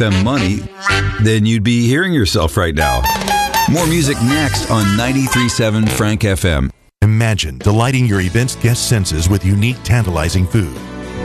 them money, then you'd be hearing yourself right now. More music next on 93.7 Frank FM. Imagine delighting your event's guest senses with unique, tantalizing food.